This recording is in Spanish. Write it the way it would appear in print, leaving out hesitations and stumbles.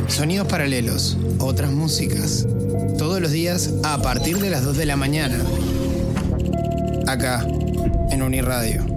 Sonidos paralelos, otras músicas. Todos los días a partir de las 2 de la mañana. Acá, en Uniradio.